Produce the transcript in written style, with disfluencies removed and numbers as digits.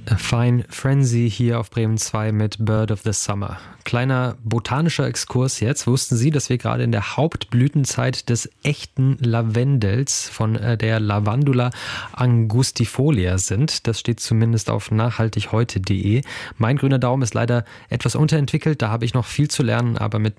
A Fine Frenzy hier auf Bremen 2 mit Bird of the Summer. Kleiner botanischer Exkurs jetzt. Wussten Sie, dass wir gerade in der Hauptblütenzeit des echten Lavendels von der Lavandula angustifolia sind? Das steht zumindest auf nachhaltigheute.de. Mein grüner Daumen ist leider etwas unterentwickelt. Da habe ich noch viel zu lernen, aber mit